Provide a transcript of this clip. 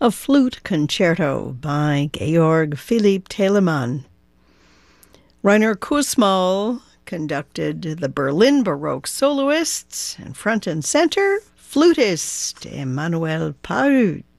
a flute concerto by Georg Philipp Telemann. Rainer Kussmaul conducted the Berlin Baroque soloists, and front and center, flutist Emanuel Paut.